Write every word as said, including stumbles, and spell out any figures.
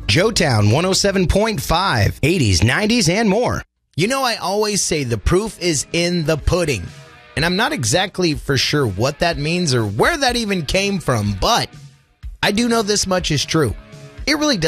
Joetown one oh seven point five, eighties, nineties, and more. You know, I always say the proof is in the pudding. And I'm not exactly for sure what that means or where that even came from, but I do know this much is true. It really does.